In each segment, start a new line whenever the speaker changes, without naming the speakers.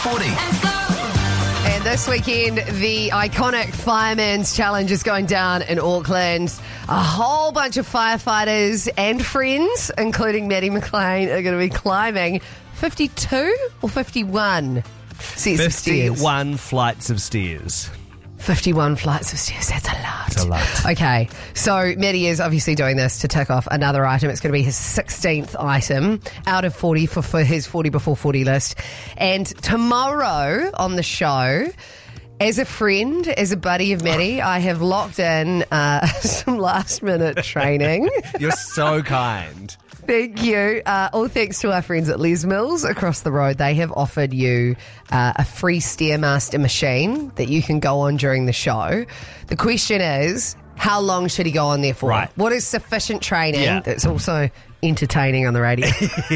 footy.
And this weekend, the iconic Fireman's Challenge is going down in Auckland. A whole bunch of firefighters and friends, including Maddie McLean, are going to be climbing 52 or 51 sets of stairs.
51 flights of stairs.
51 flights of stairs, that's a lot.
It's a lot.
Okay, so Maddie is obviously doing this to tick off another item. It's going to be his 16th item out of 40 for his 40 before 40 list. And tomorrow on the show, as a friend, as a buddy of Maddie, I have locked in some last-minute training.
You're so kind.
Thank you. All thanks to our friends at Les Mills across the road. They have offered you a free Stairmaster machine that you can go on during the show. The question is, how long should he go on there for?
Right.
What is sufficient training that's also entertaining on the radio?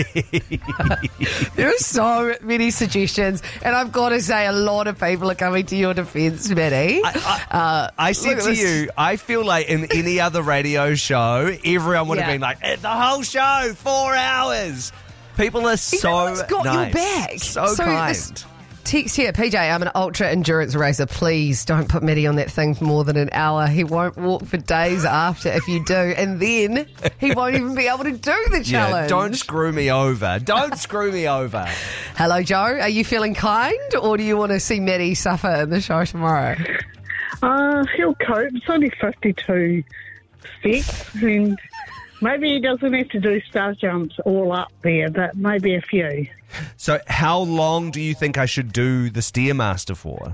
There are so many suggestions, and I've got to say a lot of people are coming to your defence, Maddie.
I said to you, I feel like in any other radio show, everyone would have been like, the whole show, 4 hours. People are so
Everyone's got
nice.
your back.
So kind.
This text here, PJ, I'm an ultra endurance racer. Please don't put Maddie on that thing for more than an hour. He won't walk for days after if you do, and then he won't even be able to do the challenge.
Yeah, don't screw me over. Don't screw me over.
Hello, Joe. Are you feeling kind, or do you want to see Maddie suffer in the show tomorrow?
He'll cope. It's only 52 sets, and maybe he doesn't have to do star jumps all up there, but maybe a few.
So how long do you think I should do the Stairmaster for?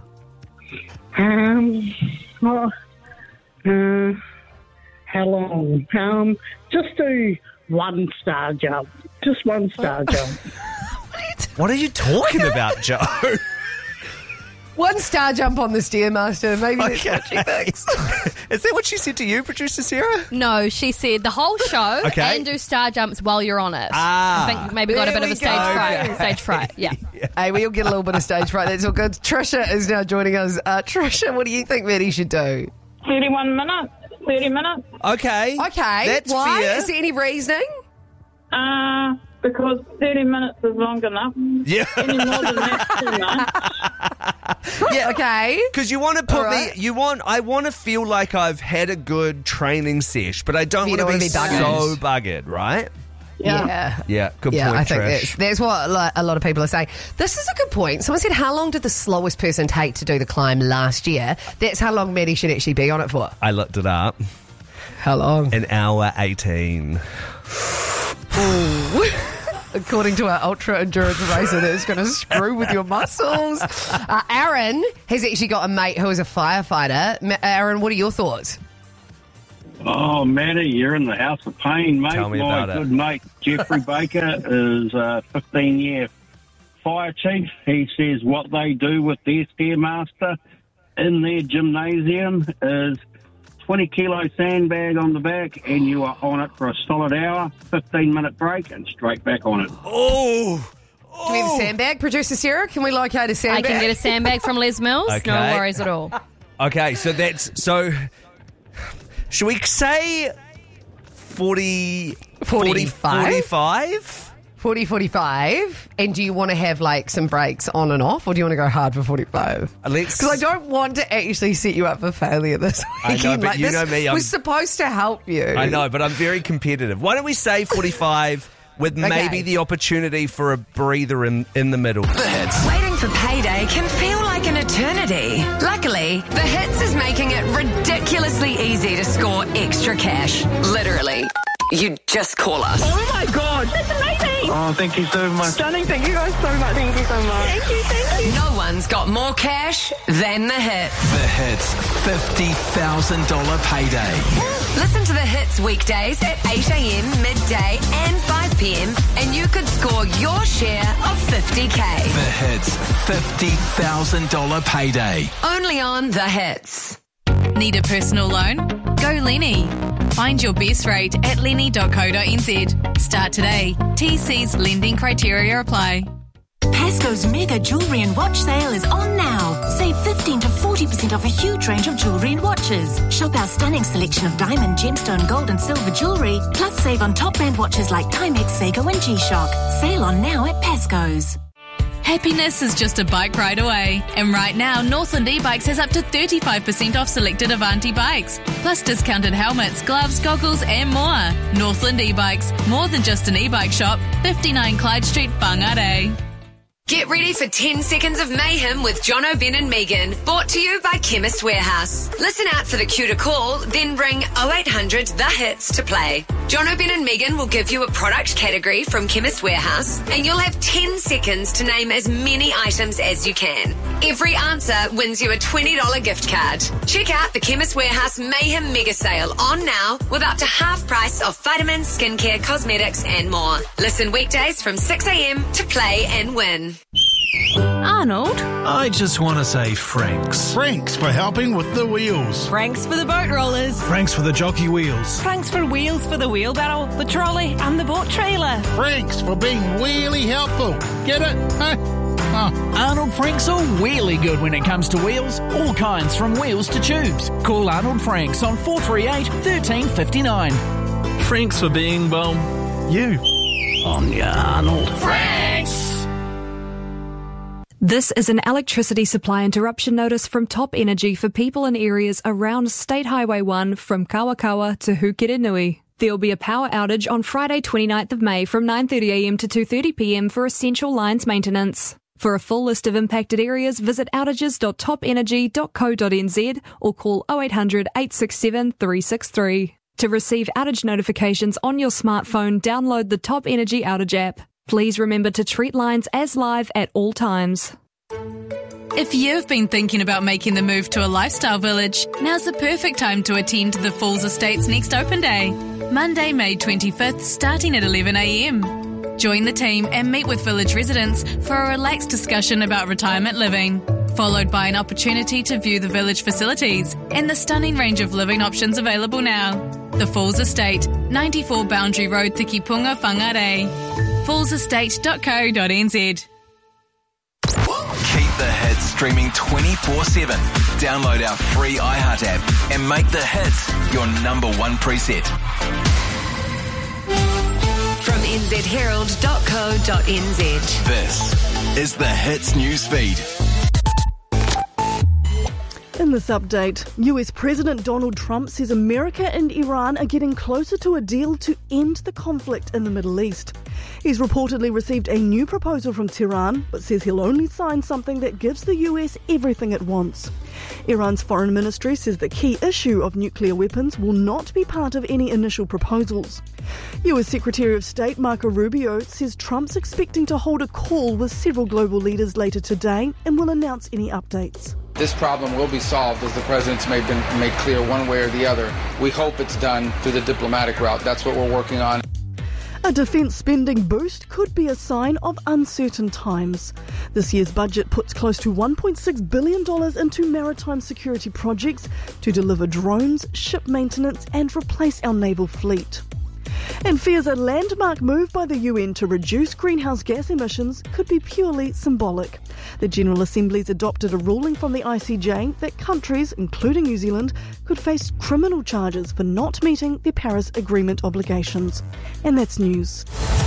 How long? Just do one star jump. Just one star jump.
What are you talking about, Joe?
One star jump on the Stairmaster. Maybe that's what she thinks.
Is that what she said to you, Producer Sarah?
No, she said the whole show and do star jumps while you're on it. I think maybe got a bit of a stage fright.
Okay.
Stage fright, yeah.
Hey, we all get a little bit of stage fright. That's all good. Trisha is now joining us. Trisha, what do you think Maddie should do?
31 minutes. 30 minutes.
Okay.
Okay.
Why?
Fair. Is there any reasoning?
Because 30 minutes is long enough.
Yeah.
Any more than that's too much.
Yeah.
Okay.
Because you want to put
right.
I want to feel like I've had a good training sesh, but I don't
You
want to
don't
be
wanna be buggered.
so buggered, right?
Yeah.
Yeah, good
Yeah,
point,
I think
Trish.
that's what a lot of people are saying. This is a good point. Someone said, how long did the slowest person take to do the climb last year? That's how long Maddie should actually be on it for.
I looked it up.
How long?
An hour 18.
According to our ultra endurance racer, that's going to screw with your muscles. Aaron has actually got a mate who is a firefighter. Aaron, what are your thoughts?
Oh, Maddie, you're in the house of pain, mate.
Tell me about it.
My good mate, Jeffrey Baker, is a 15-year fire chief. He says what they do with their Stairmaster in their gymnasium is 20-kilo sandbag on the back, and you are on it for a solid hour, 15-minute break, and straight back on it.
Oh!
Do we have a sandbag? Producer Sarah, can we locate a
I
sandbag?
can get a sandbag from Les Mills.
Okay.
No worries at all.
Okay, so should we say 40, 45?
40, 45. And do you want to have like some breaks on and off, or do you want to go hard for 45? Because I don't want to actually set you up for failure this
I
weekend.
know, but you know me,
We're supposed to help you.
I know, but I'm very competitive. Why don't we say 45 with maybe the opportunity for a breather in the middle?
The Hits.
Waiting for payday can feel like an eternity. Luckily, The Hits is making it ridiculously easy to score extra cash. Literally. You just call us.
Oh, my God. That's amazing.
Oh, thank you so much.
Stunning. Thank you guys so much. Thank you so much. Thank you.
No one's got more cash than The Hits.
The Hits $50,000 payday.
Listen to The Hits weekdays at 8 a.m, midday and 5 p.m. and you could score your share of $50K.
The Hits $50,000 payday.
Only on The Hits.
Need a personal loan? Go Lenny. Find your best rate at lenny.co.nz. Start today. TC's lending criteria apply.
Pasco's mega jewellery and watch sale is on now. Save 15 to 40% off a huge range of jewellery and watches. Shop our stunning selection of diamond, gemstone, gold and silver jewellery. Plus save on top brand watches like Timex, Seiko and G-Shock. Sale on now at Pasco's.
Happiness is just a bike ride away. And right now, Northland e-Bikes has up to 35% off selected Avanti bikes, plus discounted helmets, gloves, goggles and more. Northland e-Bikes, more than just an e-bike shop. 59 Clyde Street, Whangarei.
Get ready for 10 seconds of mayhem with Jono, Ben and Megan. Brought to you by Chemist Warehouse. Listen out for the cue to call, then ring 0800 The Hits to play. Jono, Ben and Megan will give you a product category from Chemist Warehouse and you'll have 10 seconds to name as many items as you can. Every answer wins you a $20 gift card. Check out the Chemist Warehouse Mayhem Mega Sale on now with up to half price of vitamins, skincare, cosmetics and more. Listen weekdays from 6 a.m. to play and win.
Arnold?
I just want to say Franks.
Franks for helping with the wheels.
Franks for the boat rollers.
Franks for the jockey wheels.
Franks for wheels for the wheelbarrow, the trolley and the boat trailer.
Franks for being really helpful. Get it?
Arnold Franks are really good when it comes to wheels. All kinds from wheels to tubes. Call Arnold Franks on 438 1359.
Franks for being, well, you.
On ya, Arnold.
Franks!
This is an electricity supply interruption notice from Top Energy for people in areas around State Highway 1 from Kawakawa to Hukirinui. There will be a power outage on Friday 29th of May from 9:30am to 2:30pm for essential lines maintenance. For a full list of impacted areas, visit outages.topenergy.co.nz or call 0800 867 363. To receive outage notifications on your smartphone, download the Top Energy Outage app. Please remember to treat lines as live at all times.
If you've been thinking about making the move to a lifestyle village, now's the perfect time to attend the Falls Estates next open day, Monday, May 25th, starting at 11am. Join the team and meet with village residents for a relaxed discussion about retirement living, followed by an opportunity to view the village facilities and the stunning range of living options available now. The Falls Estate, 94 Boundary Road, Tikipunga, Whangarei. fallsestate.co.nz.
Keep the hits streaming 24/7. Download our free iHeart app and make the hits your number one preset.
From nzherald.co.nz.
This is the Hits news feed.
In this update, US President Donald Trump says America and Iran are getting closer to a deal to end the conflict in the Middle East. He's reportedly received a new proposal from Tehran, but says he'll only sign something that gives the US everything it wants. Iran's foreign ministry says the key issue of nuclear weapons will not be part of any initial proposals. US Secretary of State Marco Rubio says Trump's expecting to hold a call with several global leaders later today and will announce any updates.
This problem will be solved, as the president's made clear one way or the other. We hope it's done through the diplomatic route. That's what we're working on.
A defence spending boost could be a sign of uncertain times. This year's budget puts close to $1.6 billion into maritime security projects to deliver drones, ship maintenance and replace our naval fleet. And fears a landmark move by the UN to reduce greenhouse gas emissions could be purely symbolic. The General Assembly's adopted a ruling from the ICJ that countries, including New Zealand, could face criminal charges for not meeting their Paris Agreement obligations. And that's news.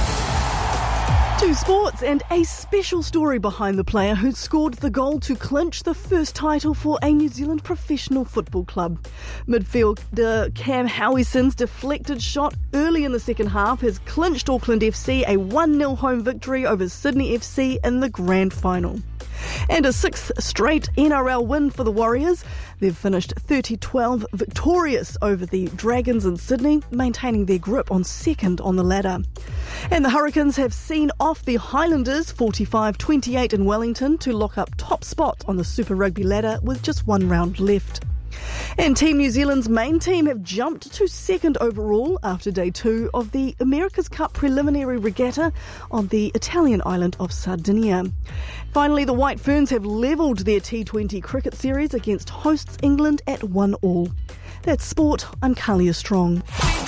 To sports and a special story behind the player who scored the goal to clinch the first title for a New Zealand professional football club. Midfielder Cam Howieson's deflected shot early in the second half has clinched Auckland FC a 1-0 home victory over Sydney FC in the grand final. And a sixth straight NRL win for the Warriors. They've finished 30-12 victorious over the Dragons in Sydney, maintaining their grip on second on the ladder. And the Hurricanes have seen off the Highlanders 45-28 in Wellington to lock up top spot on the Super Rugby ladder with just one round left. And Team New Zealand's main team have jumped to second overall after day 2 of the America's Cup preliminary regatta on the Italian island of Sardinia. Finally, the White Ferns have levelled their T20 cricket series against hosts England at 1-1. That's sport. I'm Kalia Strong.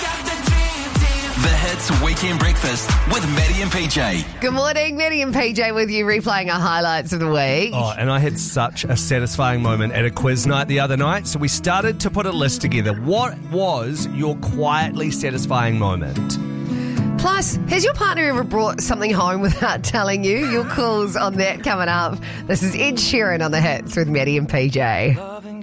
The Hits Weekend Breakfast with Maddie and PJ.
Good morning, Maddie and PJ with you, replaying our highlights of the week.
Oh, and I had such a satisfying moment at a quiz night the other night. So we started to put a list together. What was your quietly satisfying moment?
Plus, has your partner ever brought something home without telling you? Your calls on that coming up. This is Ed Sheeran on the hits with Maddie and PJ.